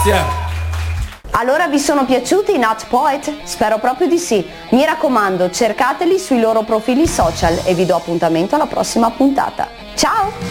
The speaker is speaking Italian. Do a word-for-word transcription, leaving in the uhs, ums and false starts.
Grazie. Allora vi sono piaciuti i Not Poet? Spero proprio di sì. Mi raccomando, cercateli sui loro profili social e vi do appuntamento alla prossima puntata. Ciao!